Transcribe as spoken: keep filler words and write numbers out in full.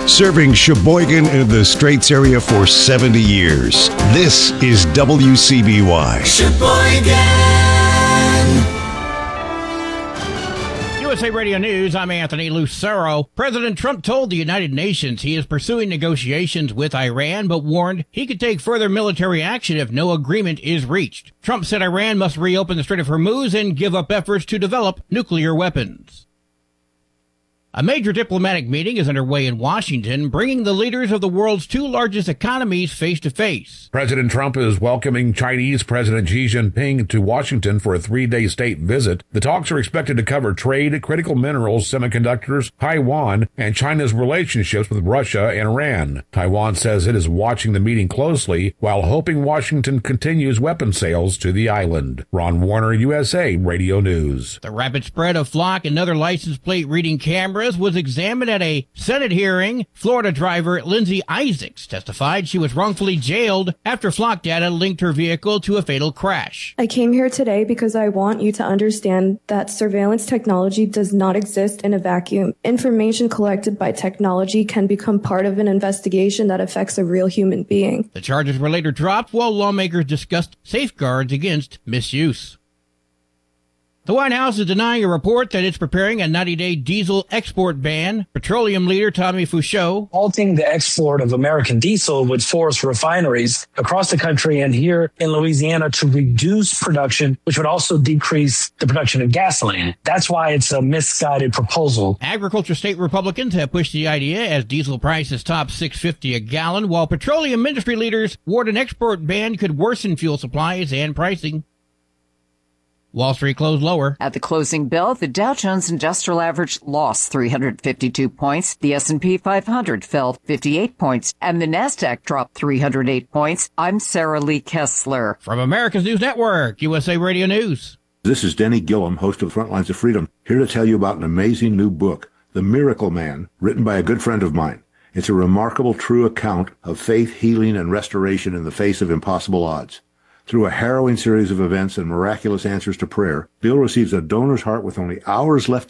Serving Sheboygan and the Straits area for seventy years. This is W C B Y. Sheboygan. U S A Radio News, I'm Anthony Lucero. President Trump told the United Nations he is pursuing negotiations with Iran, but warned he could take further military action if no agreement is reached. Trump said Iran must reopen the Strait of Hormuz and give up efforts to develop nuclear weapons. A major diplomatic meeting is underway in Washington, bringing the leaders of the world's two largest economies face to face. President Trump is welcoming Chinese President Xi Jinping to Washington for a three-day state visit. The talks are expected to cover trade, critical minerals, semiconductors, Taiwan, and China's relationships with Russia and Iran. Taiwan says it is watching the meeting closely while hoping Washington continues weapon sales to the island. Ron Warner, U S A Radio News. The rapid spread of flock and other license plate reading cameras was examined at a Senate hearing. Florida driver Lindsay Isaacs testified she was wrongfully jailed after flock data linked her vehicle to a fatal crash. I came here today because I want you to understand that surveillance technology does not exist in a vacuum. Information collected by technology can become part of an investigation that affects a real human being. The charges were later dropped while lawmakers discussed safeguards against misuse. The White House is denying a report that it's preparing a ninety-day diesel export ban. Petroleum leader Tommy Fouchot. Halting the export of American diesel would force refineries across the country and here in Louisiana to reduce production, which would also decrease the production of gasoline. That's why it's a misguided proposal. Agriculture state Republicans have pushed the idea as diesel prices top six fifty a gallon, while petroleum industry leaders warned an export ban could worsen fuel supplies and pricing. Wall Street closed lower. At the closing bell, the Dow Jones Industrial Average lost three hundred fifty-two points, the S and P five hundred fell fifty-eight points, and the Nasdaq dropped three hundred eight points. I'm Sarah Lee Kessler. From America's News Network, U S A Radio News. This is Denny Gillum, host of Front Lines of Freedom, here to tell you about an amazing new book, The Miracle Man, written by a good friend of mine. It's a remarkable, true account of faith, healing, and restoration in the face of impossible odds. Through a harrowing series of events and miraculous answers to prayer, Bill receives a donor's heart with only hours left